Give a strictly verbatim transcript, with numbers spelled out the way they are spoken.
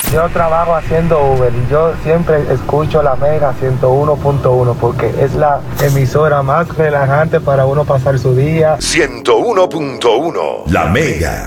Yo trabajo haciendo Uber y yo siempre escucho la Mega ciento uno punto uno porque es la emisora más relajante para uno pasar su día. ciento uno punto uno La Mega.